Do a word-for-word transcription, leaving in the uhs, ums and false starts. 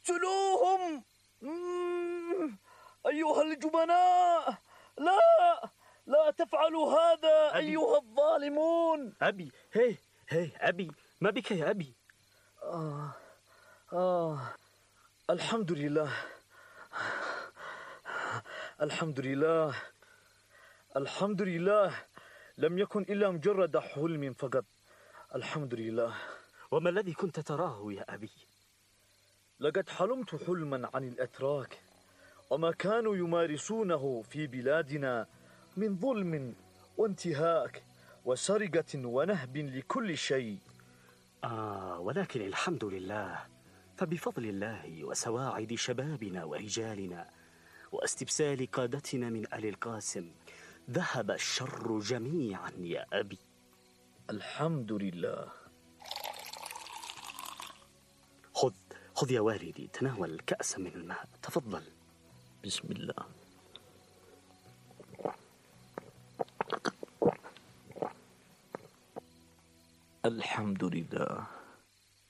اقتلوهم. مم. أيها الجبناء، لا لا تفعلوا هذا. أبي. أيها الظالمون. أبي، هي هي أبي، ما بك يا أبي؟ آه آه الحمد لله، الحمد لله، الحمد لله، لم يكن إلا مجرد حلم فقط. الحمد لله. وما الذي كنت تراه يا أبي؟ لقد حلمت حلما عن الأتراك وما كانوا يمارسونه في بلادنا من ظلم وانتهاك وسرقة ونهب لكل شيء. آه ولكن الحمد لله، فبفضل الله وسواعد شبابنا ورجالنا واستبسال قادتنا من آل القاسم ذهب الشر جميعا يا أبي. الحمد لله. خذ خذ يا والدي، تناول كأسا من الماء، تفضل. بسم الله. الحمد لله.